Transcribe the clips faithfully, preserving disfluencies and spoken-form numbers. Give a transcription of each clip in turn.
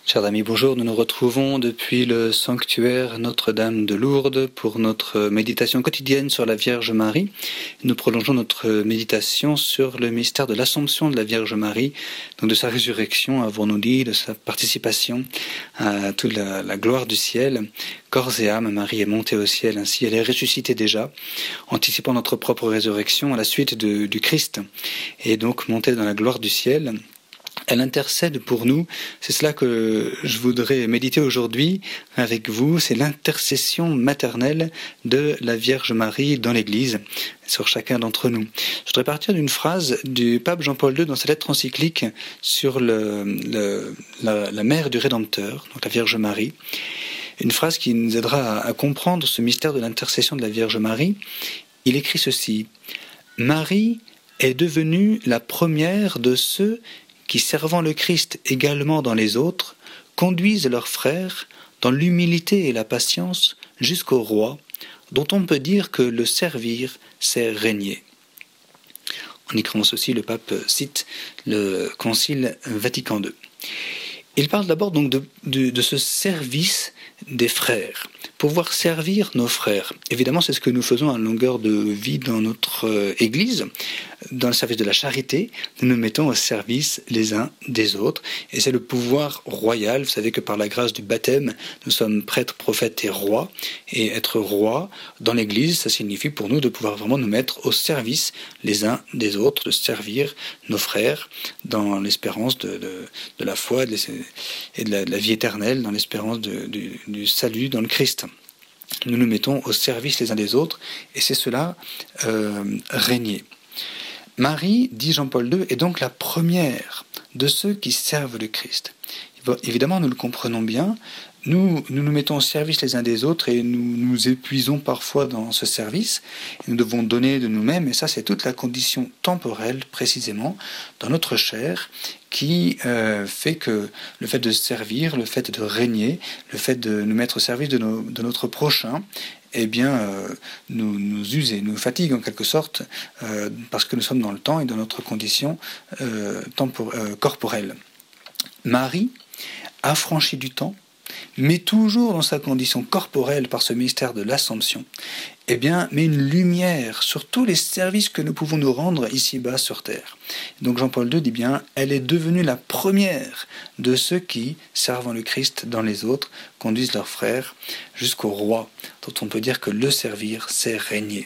Chers amis, bonjour. Nous nous retrouvons depuis le sanctuaire Notre-Dame de Lourdes pour notre méditation quotidienne sur la Vierge Marie. Nous prolongeons notre méditation sur le mystère de l'Assomption de la Vierge Marie, donc de sa résurrection, avons-nous dit, de sa participation à toute la, la gloire du ciel. Corps et âme, Marie est montée au ciel, ainsi elle est ressuscitée déjà, anticipant notre propre résurrection à la suite de, du Christ, et donc montée dans la gloire du ciel. Elle intercède pour nous, c'est cela que je voudrais méditer aujourd'hui avec vous, c'est l'intercession maternelle de la Vierge Marie dans l'Église, sur chacun d'entre nous. Je voudrais partir d'une phrase du pape Jean-Paul deux dans sa lettre encyclique sur le, le, la, la mère du Rédempteur, donc la Vierge Marie. Une phrase qui nous aidera à, à comprendre ce mystère de l'intercession de la Vierge Marie. Il écrit ceci: « Marie est devenue la première de ceux qui, servant le Christ également dans les autres, conduisent leurs frères dans l'humilité et la patience jusqu'au roi, dont on peut dire que le servir, c'est régner. » En y créant ceci, le pape cite le Concile Vatican deux. Il parle d'abord donc de, de, de ce service des frères, pouvoir servir nos frères. Évidemment, c'est ce que nous faisons à longueur de vie dans notre euh, Église. Dans le service de la charité, nous nous mettons au service les uns des autres. Et c'est le pouvoir royal. Vous savez que par la grâce du baptême, nous sommes prêtres, prophètes et rois. Et être roi dans l'Église, ça signifie pour nous de pouvoir vraiment nous mettre au service les uns des autres, de servir nos frères dans l'espérance de, de, de la foi et de la, de la vie éternelle, dans l'espérance de, du, du salut dans le Christ. Nous nous mettons au service les uns des autres, et c'est cela, euh, régner. Marie, dit Jean-Paul deux, est donc la première de ceux qui servent le Christ. Évidemment, nous le comprenons bien, nous, nous nous mettons au service les uns des autres et nous nous épuisons parfois dans ce service. Nous devons donner de nous-mêmes, et ça c'est toute la condition temporelle précisément dans notre chair qui euh, fait que le fait de servir, le fait de régner, le fait de nous mettre au service de, nos, de notre prochain, eh bien, euh, nous, nous use et nous fatigue en quelque sorte euh, parce que nous sommes dans le temps et dans notre condition euh, tempor- euh, corporelle. Marie, affranchie du temps, mais toujours dans sa condition corporelle par ce mystère de l'Assomption, eh bien, met une lumière sur tous les services que nous pouvons nous rendre ici-bas sur terre. Donc Jean-Paul deux dit bien, elle est devenue la première de ceux qui, servant le Christ dans les autres, conduisent leurs frères jusqu'au roi, dont on peut dire que le servir, c'est régner.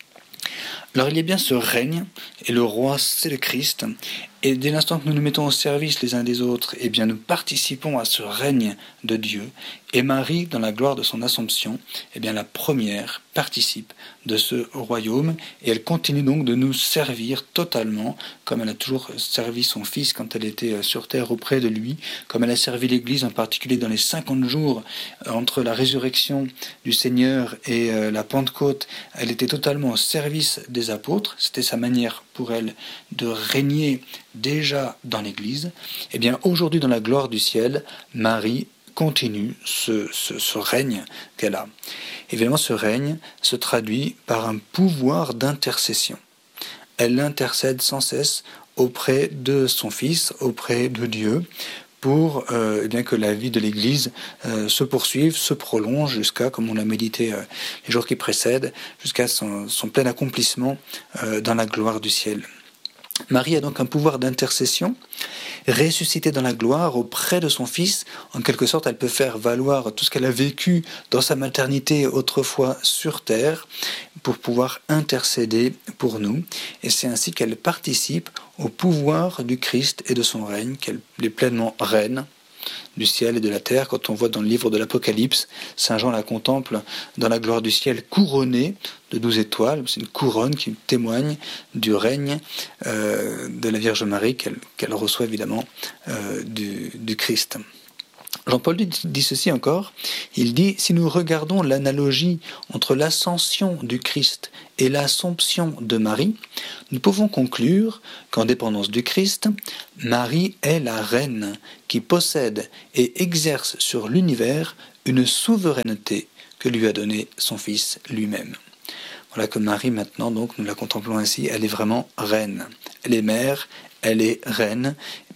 Alors il y a bien ce règne, et le roi c'est le Christ, et dès l'instant que nous nous mettons au service les uns des autres, eh bien nous participons à ce règne de Dieu, et Marie, dans la gloire de son Assomption, eh bien la première participe de ce royaume, et elle continue donc de nous servir totalement, comme elle a toujours servi son Fils quand elle était sur terre auprès de lui, comme elle a servi l'Église en particulier dans les cinquante jours entre la résurrection du Seigneur et la Pentecôte. Elle était totalement au service des apôtres, c'était sa manière pour elle de régner déjà dans l'Église. Eh bien aujourd'hui dans la gloire du ciel, Marie continue ce, ce, ce règne qu'elle a. Évidemment, ce règne se traduit par un pouvoir d'intercession. Elle intercède sans cesse auprès de son Fils, auprès de Dieu, pour euh, eh bien que la vie de l'Église euh, se poursuive, se prolonge jusqu'à, comme on l'a médité euh, les jours qui précèdent, jusqu'à son, son plein accomplissement euh, dans la gloire du ciel. Marie a donc un pouvoir d'intercession, ressuscitée dans la gloire auprès de son Fils. En quelque sorte, elle peut faire valoir tout ce qu'elle a vécu dans sa maternité autrefois sur terre pour pouvoir intercéder pour nous. Et c'est ainsi qu'elle participe au pouvoir du Christ et de son règne, qu'elle est pleinement reine du ciel et de la terre. Quand on voit dans le livre de l'Apocalypse, Saint Jean la contemple dans la gloire du ciel couronnée de douze étoiles. C'est une couronne qui témoigne du règne euh, de la Vierge Marie qu'elle, qu'elle reçoit évidemment euh, du, du Christ. Jean-Paul dit ceci encore, il dit « Si nous regardons l'analogie entre l'ascension du Christ et l'assomption de Marie, nous pouvons conclure qu'en dépendance du Christ, Marie est la reine qui possède et exerce sur l'univers une souveraineté que lui a donnée son Fils lui-même. » Voilà que Marie maintenant, donc nous la contemplons ainsi, elle est vraiment reine. Elle est mère, elle est reine,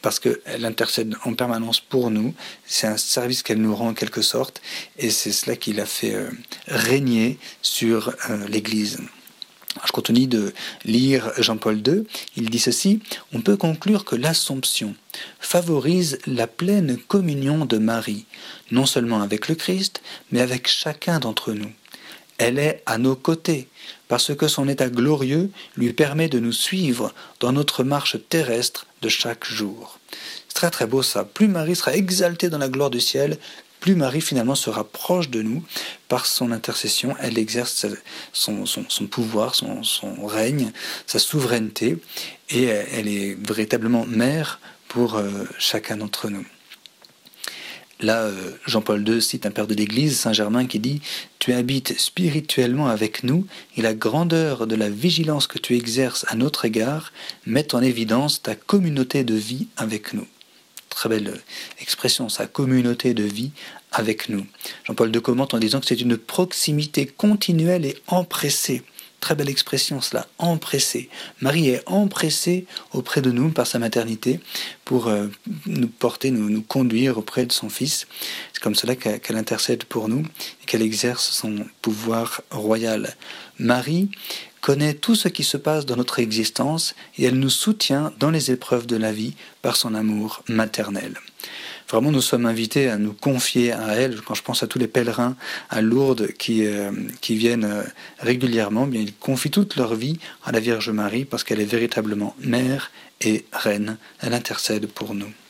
parce qu'elle intercède en permanence pour nous. C'est un service qu'elle nous rend en quelque sorte, et c'est cela qui l'a fait euh, régner sur euh, l'Église. Je continue de lire Jean-Paul deux. Il dit ceci: on peut conclure que l'Assomption favorise la pleine communion de Marie, non seulement avec le Christ, mais avec chacun d'entre nous. Elle est à nos côtés, parce que son état glorieux lui permet de nous suivre dans notre marche terrestre de chaque jour. C'est très très beau ça. Plus Marie sera exaltée dans la gloire du ciel, plus Marie finalement sera proche de nous. Par son intercession, elle exerce son, son, son pouvoir, son, son règne, sa souveraineté, et elle est véritablement mère pour euh, chacun d'entre nous. Là, Jean-Paul deux cite un père de l'Église, Saint Germain, qui dit « Tu habites spirituellement avec nous, et la grandeur de la vigilance que tu exerces à notre égard met en évidence ta communauté de vie avec nous. » Très belle expression, sa communauté de vie avec nous. Jean-Paul deux commente en disant que c'est une proximité continuelle et empressée. Très belle expression cela, empressée. Marie est empressée auprès de nous par sa maternité pour euh, nous porter, nous, nous conduire auprès de son Fils. C'est comme cela qu'elle, qu'elle intercède pour nous et qu'elle exerce son pouvoir royal. Marie connaît tout ce qui se passe dans notre existence et elle nous soutient dans les épreuves de la vie par son amour maternel. Vraiment, nous sommes invités à nous confier à elle. Quand je pense à tous les pèlerins à Lourdes qui, euh, qui viennent euh, régulièrement, bien, ils confient toute leur vie à la Vierge Marie parce qu'elle est véritablement mère et reine. Elle intercède pour nous.